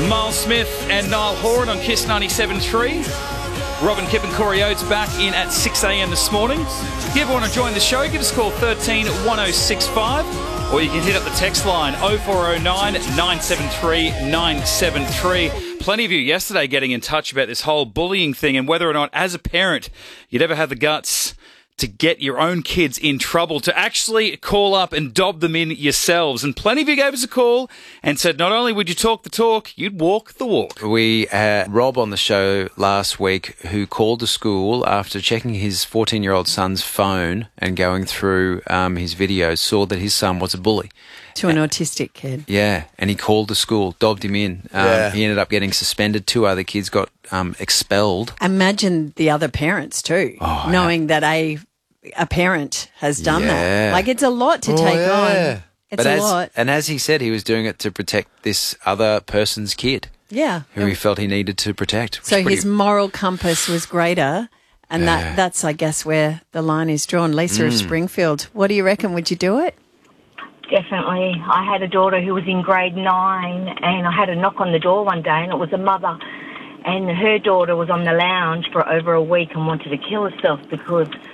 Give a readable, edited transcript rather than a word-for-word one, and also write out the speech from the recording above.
Miles Smith and Niall Horan on Kiss 97.3. Robin Kipp and Corey Oates back in at 6 a.m. this morning. If you ever want to join the show, give us a call 13 1065, or you can hit up the text line 0409 973 973. Plenty of you yesterday getting in touch about this whole bullying thing and whether or not, as a parent, you'd ever have the guts to get your own kids in trouble, to actually call up and dob them in yourselves. And plenty of you gave us a call and said not only would you talk the talk, you'd walk the walk. We had Rob on the show last week who called the school after checking his 14-year-old son's phone and going through his videos, saw that his son was a bully. To an autistic kid. Yeah, and he called the school, dobbed him in. He ended up getting suspended. 2 other kids got expelled. Imagine the other parents too, knowing that a parent has done that. Like, it's a lot to take on. It's a lot. And as he said, he was doing it to protect this other person's kid. Yeah. Who he felt he needed to protect. So his moral compass was greater, and that's, I guess, where the line is drawn. Lisa of Springfield, what do you reckon? Would you do it? Definitely. I had a daughter who was in grade 9, and I had a knock on the door one day, and it was a mother. And her daughter was on the lounge for over a week and wanted to kill herself because